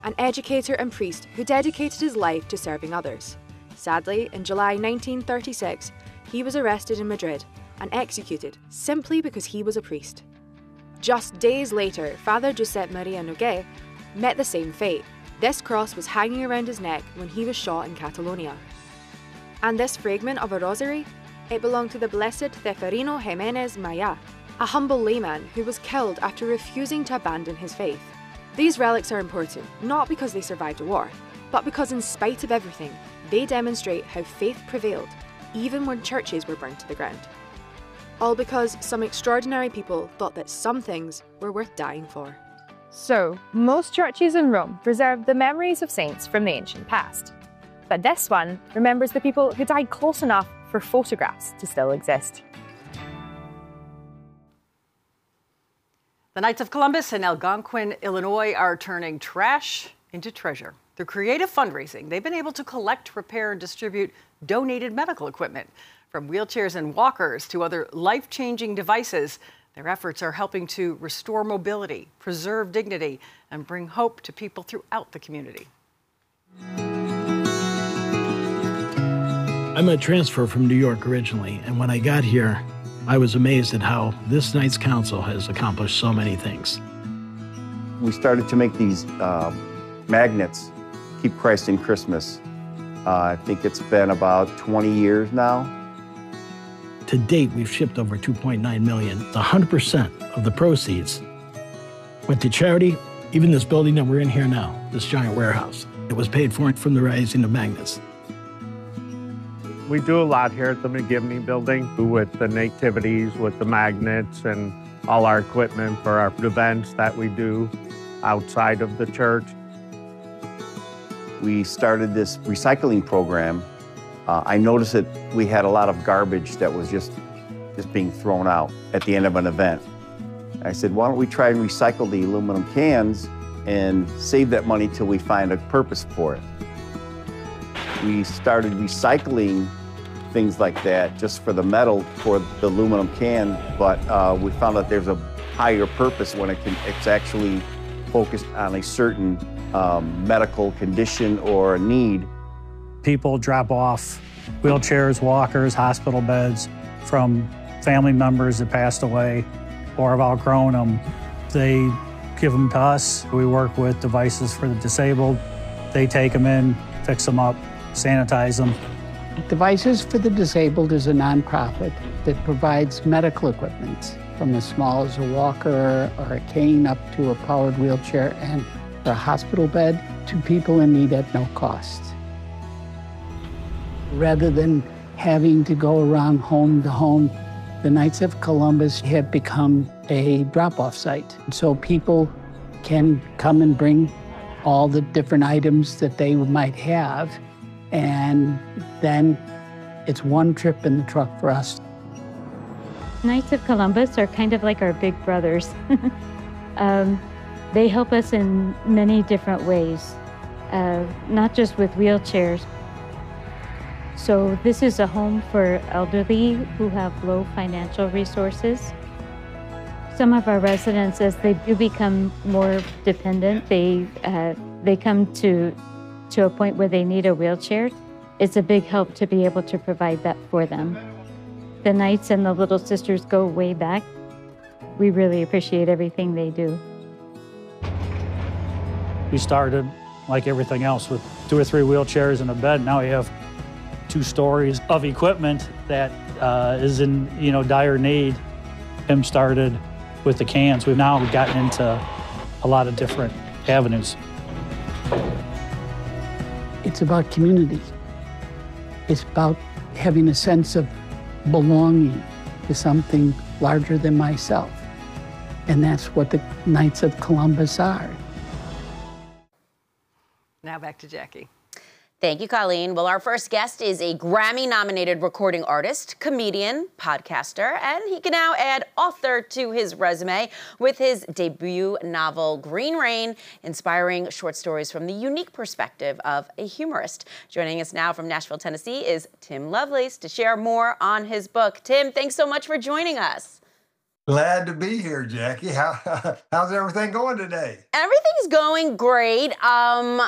an educator and priest who dedicated his life to serving others. Sadly, in July 1936, he was arrested in Madrid and executed simply because he was a priest. Just days later, Father Josep Maria Noguer met the same fate. This cross was hanging around his neck when he was shot in Catalonia. And this fragment of a rosary? It belonged to the Blessed Ceferino Jimenez Maya, a humble layman who was killed after refusing to abandon his faith. These relics are important, not because they survived a war, but because in spite of everything, they demonstrate how faith prevailed, even when churches were burned to the ground. All because some extraordinary people thought that some things were worth dying for. So, most churches in Rome preserve the memories of saints from the ancient past. But this one remembers the people who died close enough for photographs to still exist. The Knights of Columbus in Algonquin, Illinois are turning trash into treasure. Through creative fundraising, they've been able to collect, repair, and distribute donated medical equipment. From wheelchairs and walkers to other life-changing devices, their efforts are helping to restore mobility, preserve dignity, and bring hope to people throughout the community. I'm a transfer from New York originally, and when I got here, I was amazed at how this Knights Council has accomplished so many things. We started to make these magnets, Keep Christ in Christmas. I think it's been about 20 years now. To date, we've shipped over 2.9 million. 100% of the proceeds went to charity. Even this building that we're in here now, this giant warehouse, it was paid for from the raising of magnets. We do a lot here at the McGivney Building with the nativities, with the magnets, and all our equipment for our events that we do outside of the church. We started this recycling program. I noticed that we had a lot of garbage that was just being thrown out at the end of an event. I said, why don't we try and recycle the aluminum cans and save that money till we find a purpose for it. We started recycling things like that just for the metal for the aluminum can, but we found that there's a higher purpose when it's actually focused on a certain medical condition or a need. People drop off wheelchairs, walkers, hospital beds from family members that passed away or have outgrown them. They give them to us. We work with devices for the disabled. They take them in, fix them up, sanitize them. Devices for the Disabled is a nonprofit that provides medical equipment from as small as a walker or a cane up to a powered wheelchair and a hospital bed to people in need at no cost. Rather than having to go around home to home, the Knights of Columbus have become a drop-off site. So people can come and bring all the different items that they might have, and then it's one trip in the truck for us. Knights of Columbus are kind of like our big brothers. They help us in many different ways, not just with wheelchairs. So this is a home for elderly who have low financial resources. Some of our residents, as they do become more dependent, they come to a point where they need a wheelchair. It's a big help to be able to provide that for them. The Knights and the Little Sisters go way back. We really appreciate everything they do. We started, like everything else, with 2 or 3 wheelchairs and a bed. Now we have 2 stories of equipment that is in dire need. Tim started with the cans. We've now gotten into a lot of different avenues. It's about community. It's about having a sense of belonging to something larger than myself. And that's what the Knights of Columbus are. Now back to Jackie. Thank you, Colleen. Well, our first guest is a Grammy-nominated recording artist, comedian, podcaster, and he can now add author to his resume with his debut novel, Green Rain, inspiring short stories from the unique perspective of a humorist. Joining us now from Nashville, Tennessee is Tim Lovelace to share more on his book. Tim, thanks so much for joining us. Glad to be here, Jackie. How's everything going today? Everything's going great.